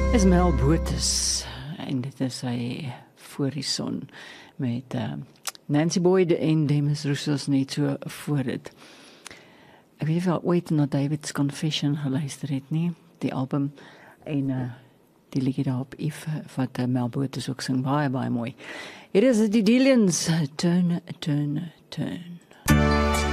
Is Mel Botes en dit is sy Voor die son met Nancy Boyd en Demis Roussos net so voor dit. Ek weet nie of jy ooit na David's Confession geluister het nie, die album en die liedjie daarop If wat Mel Botes ook sing, baie mooi. Hier is die Dillians, Turn, Turn, Turn.